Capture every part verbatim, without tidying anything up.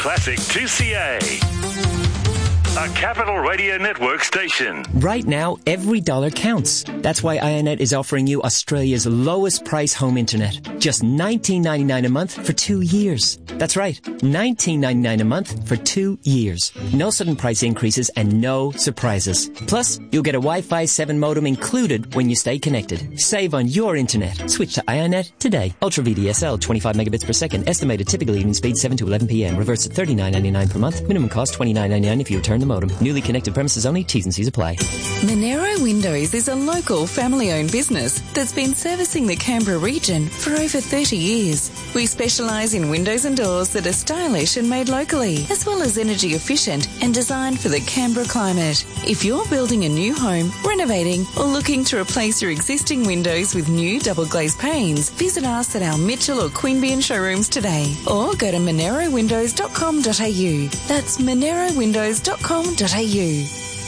Classic two C A. A Capital Radio Network station. Right now, every dollar counts. That's why IONET is offering you Australia's lowest price home internet. Just nineteen ninety-nine a month for two years. That's right, nineteen ninety-nine a month for two years. No sudden price increases and no surprises. Plus, you'll get a Wi-Fi seven modem included when you stay connected. Save on your internet. Switch to IONET today. Ultra V D S L, twenty-five megabits per second. Estimated typical evening speed seven to eleven p.m. Reverse at thirty-nine ninety-nine per month. Minimum cost twenty-nine ninety-nine if you return the modem. Newly connected premises only. T's and C's apply. Monero Windows is a local family-owned business that's been servicing the Canberra region for over thirty years. We specialise in windows and doors that are stylish and made locally, as well as energy efficient and designed for the Canberra climate. If you're building a new home, renovating, or looking to replace your existing windows with new double glazed panes, visit us at our Mitchell or Queanbeyan showrooms today, or go to monero windows dot com dot a u. That's monero windows dot com dot a u.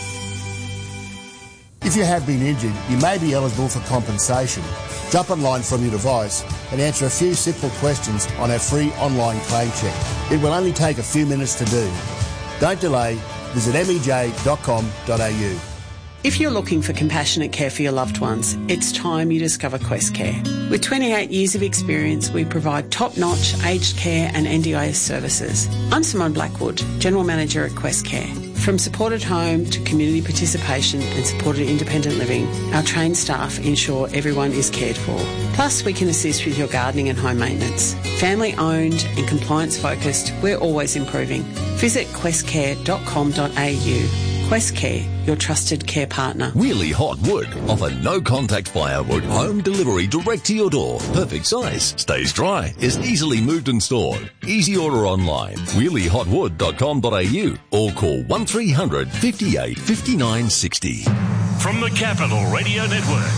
If you have been injured, you may be eligible for compensation. Jump online from your device and answer a few simple questions on our free online claim check. It will only take a few minutes to do. Don't delay. Visit m e j dot com dot a u. If you're looking for compassionate care for your loved ones, it's time you discover Quest Care. With twenty-eight years of experience, we provide top-notch aged care and N D I S services. I'm Simone Blackwood, General Manager at Quest Care. From supported home to community participation and supported independent living, our trained staff ensure everyone is cared for. Plus, we can assist with your gardening and home maintenance. Family owned and compliance focused, we're always improving. Visit quest care dot com dot a u. Quest Care, your trusted care partner. Really Hot Wood offer no-contact firewood home delivery direct to your door. Perfect size, stays dry, is easily moved and stored. Easy order online, really hot wood dot com dot a u or call one three hundred fifty-eight fifty-nine sixty. From the Capital Radio Network,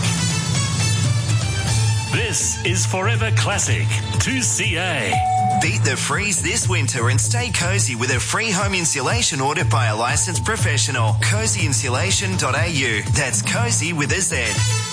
this is Forever Classic two C A. Beat the freeze this winter and stay cosy with a free home insulation ordered by a licensed professional. cozy insulation dot a u. That's cozy with a Z.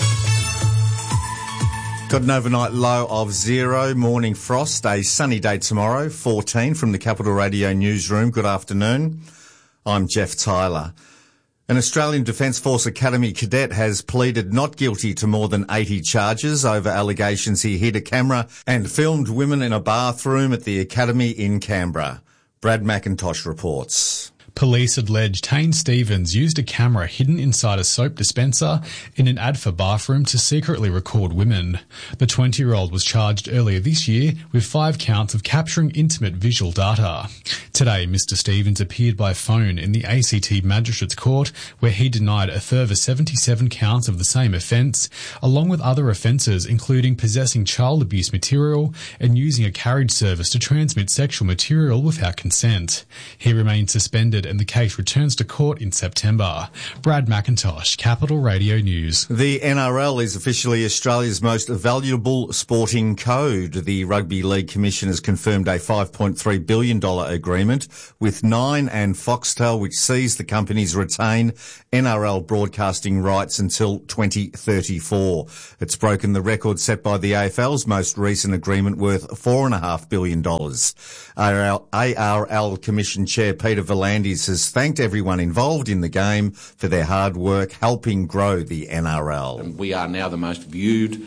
Got an overnight low of zero, morning frost, a sunny day tomorrow, fourteen from the Capital Radio newsroom. Good afternoon. I'm Jeff Tyler. An Australian Defence Force Academy cadet has pleaded not guilty to more than eighty charges over allegations he hid a camera and filmed women in a bathroom at the Academy in Canberra. Brad McIntosh reports. Police alleged Tane Stevens used a camera hidden inside a soap dispenser in an Adfa bathroom to secretly record women. The twenty-year-old was charged earlier this year with five counts of capturing intimate visual data. Today, Mister Stevens appeared by phone in the A C T Magistrates Court, where he denied a further seventy-seven counts of the same offence, along with other offences including possessing child abuse material and using a carriage service to transmit sexual material without consent. He remains suspended and the case returns to court in September. Brad McIntosh, Capital Radio News. The N R L is officially Australia's most valuable sporting code. The Rugby League Commission has confirmed a five point three billion dollars agreement with Nine and Foxtel, which sees the companies retain N R L broadcasting rights until twenty thirty-four. It's broken the record set by the A F L's most recent agreement worth four point five billion dollars. A R L Commission Chair Peter V'landys has thanked everyone involved in the game for their hard work helping grow the N R L. We are now the most viewed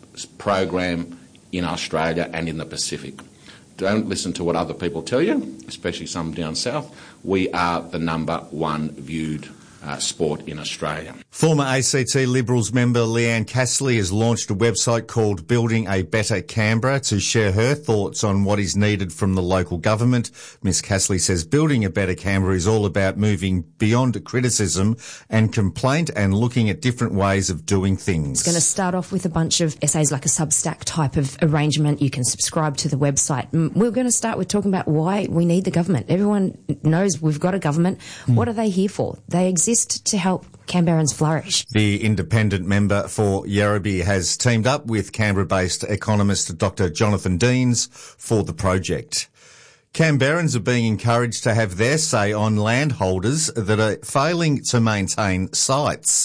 program in Australia and in the Pacific. Don't listen to what other people tell you, especially some down south. We are the number one viewed Uh, sport in Australia. Former A C T Liberals member Leanne Castley has launched a website called Building a Better Canberra to share her thoughts on what is needed from the local government. Miss Castley says building a better Canberra is all about moving beyond criticism and complaint and looking at different ways of doing things. It's going to start off with a bunch of essays, like a Substack type of arrangement. You can subscribe to the website. We're going to start with talking about why we need the government. Everyone knows we've got a government. Mm. What are they here for? They exist to help Canberrans flourish. The independent member for Yarrabee has teamed up with Canberra-based economist Doctor Jonathan Deans for the project. Canberrans are being encouraged to have their say on landholders that are failing to maintain sites.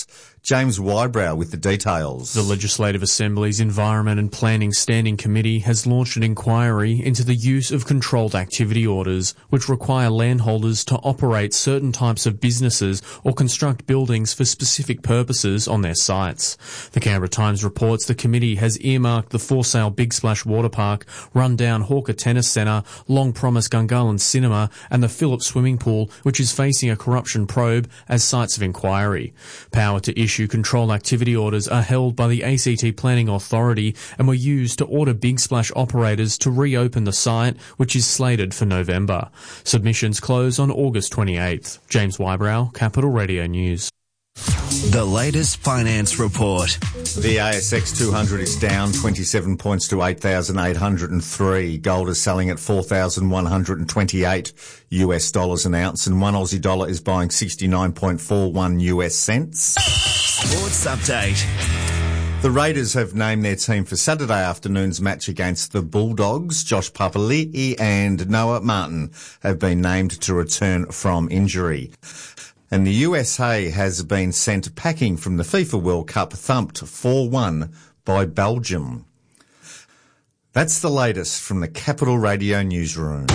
James Wybrow with the details. The Legislative Assembly's Environment and Planning Standing Committee has launched an inquiry into the use of controlled activity orders, which require landholders to operate certain types of businesses or construct buildings for specific purposes on their sites. The Canberra Times reports the committee has earmarked the for sale Big Splash Water Park, run-down Hawker Tennis Centre, long promised Gungahlin Cinema and the Phillips Swimming Pool, which is facing a corruption probe, as sites of inquiry. Power to issue controlled activity orders are held by the A C T Planning Authority and were used to order Big Splash operators to reopen the site, which is slated for November. Submissions close on August twenty-eighth. James Wybrow, Capital Radio News. The latest finance report. The A S X two hundred is down twenty-seven points to eight thousand eight hundred three. Gold is selling at four thousand one hundred twenty-eight U S dollars an ounce, and one Aussie dollar is buying sixty-nine point four one U S cents. Sports update. The Raiders have named their team for Saturday afternoon's match against the Bulldogs. Josh Papali'i and Noah Martin have been named to return from injury. And the U S A has been sent packing from the FIFA World Cup, thumped four one by Belgium. That's the latest from the Capital Radio newsroom.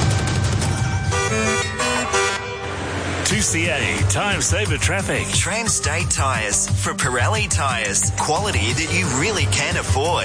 two C A Time Saver Traffic. Trans-State Tyres. For Pirelli Tyres. Quality that you really can afford.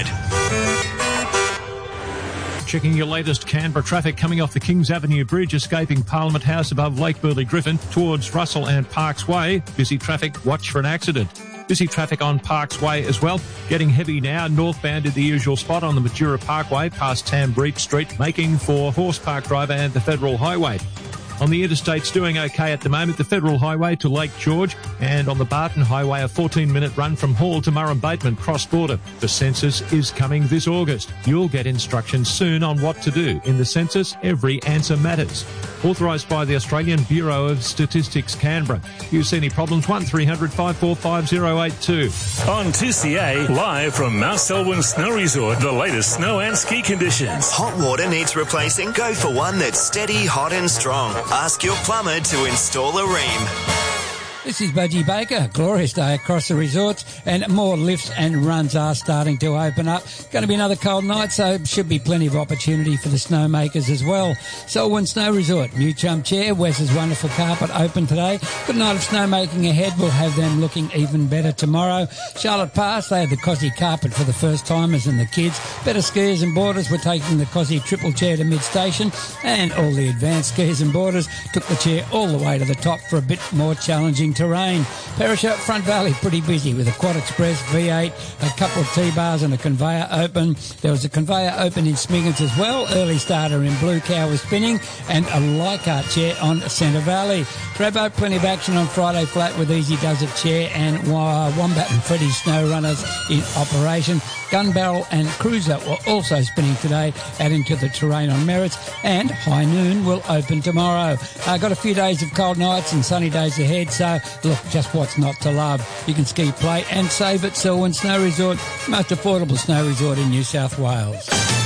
Checking your latest Canberra traffic coming off the Kings Avenue Bridge, escaping Parliament House above Lake Burley Griffin towards Russell and Parks Way. Busy traffic, watch for an accident. Busy traffic on Parks Way as well. Getting heavy now, northbound at the usual spot on the Majura Parkway past Tambreach Street, making for Horse Park Drive and the Federal Highway. On the interstates doing okay at the moment, the Federal Highway to Lake George, and on the Barton Highway a fourteen minute run from Hall to Murrumbateman cross-border. The census is coming this August. You'll get instructions soon on what to do. In the census, every answer matters. Authorised by the Australian Bureau of Statistics, Canberra. If you see any problems, one three hundred five four five oh eight two. On two C A, live from Mount Selwyn Snow Resort, the latest snow and ski conditions. Hot water needs replacing? Go for one that's steady, hot and strong. Ask your plumber to install a ream. This is Budgie Baker. Glorious day across the resorts, and more lifts and runs are starting to open up. Going to be another cold night, so should be plenty of opportunity for the snowmakers as well. Selwyn Snow Resort, new chum chair, Wes's wonderful carpet open today. Good night of snowmaking ahead. We'll have them looking even better tomorrow. Charlotte Pass, they had the Cosy carpet for the first timers and the kids. Better skiers and boarders were taking the Cosy triple chair to mid-station, and all the advanced skiers and boarders took the chair all the way to the top for a bit more challenging terrain. Perisher, Front Valley, pretty busy with a Quad Express, V eight, a couple of T-bars and a conveyor open. There was a conveyor open in Smiggins as well. Early starter in Blue Cow was spinning, and a Leichhardt chair on Centre Valley. Trebo, plenty of action on Friday Flat with Easy Does It chair and Wombat and Freddy's snow runners in operation. Gun Barrel and Cruiser were also spinning today, adding to the terrain on Merritts, and High Noon will open tomorrow. Uh, got a few days of cold nights and sunny days ahead, so look, just what's not to love. You can ski, play and save at Selwyn Snow Resort, most affordable snow resort in New South Wales.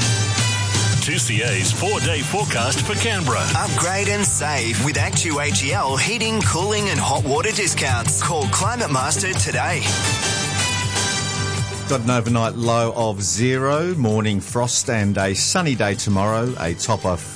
two C A's four-day forecast for Canberra. Upgrade and save with Actu H E L heating, cooling and hot water discounts. Call Climate Master today. Got an overnight low of zero, morning frost and a sunny day tomorrow, a top of